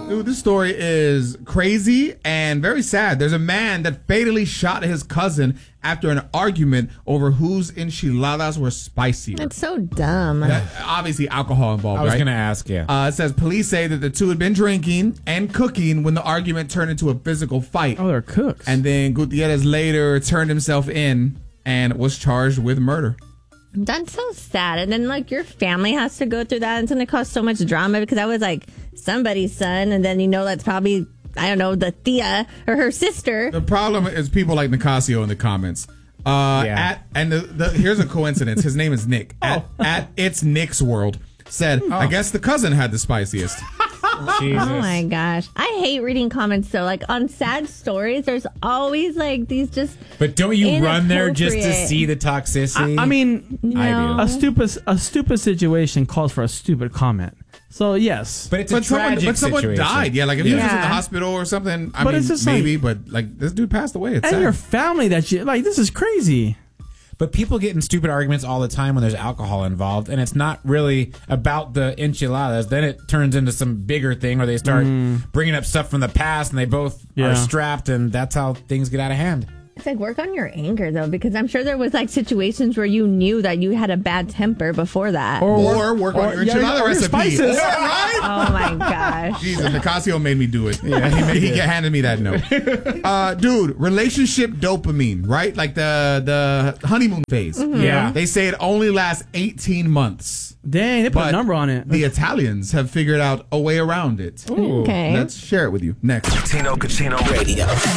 Dude, this story is crazy and very sad. There's a man that fatally shot his cousin after an argument over whose enchiladas were spicier. That's so dumb. Obviously, alcohol involved, I was right? going to ask, yeah. It says police say that the two had been drinking and cooking when the argument turned into a physical fight. Oh, they're cooks. And then Gutierrez later turned himself in and was charged with murder. That's so sad. And then, like, your family has to go through that. It's going to cause so much drama because I was like somebody's son. And then, that's probably, I don't know, the Thea or her sister. The problem is people like Nicasio in the comments. Here's a coincidence. His name is Nick. At It's Nick's World said, I guess the cousin had the spiciest. Jesus. Oh my gosh. I hate reading comments though. Like on sad stories, there's always like these just But don't you run there just to inappropriate. see the toxicity? I mean, No. I do. a stupid situation calls for a stupid comment. So yes, But it's a tragic someone situation. died. Yeah, like if he was just in the Yeah. hospital or something, I But mean, it's just maybe, but like this dude passed away. It's and sad. your family that you like. This is crazy. But people get in stupid arguments all the time when there's alcohol involved, and it's not really about the enchiladas. Then it turns into some bigger thing where they start bringing up stuff from the past, and they both are strapped, and that's how things get out of hand. It's like work on your anger though, because I'm sure there was like situations where you knew that you had a bad temper before that. Or work on your enchilada or your recipe. spices. Right? Oh my gosh. Jesus, Nicasio made me do it. Yeah. He handed me that note. Dude, relationship dopamine, right? Like the honeymoon phase. Mm-hmm. Yeah. They say it only lasts 18 months. Dang, they put But a number on it. The Italians have figured out a way around it. Okay. Let's share it with you next. Tino Cucino Radio.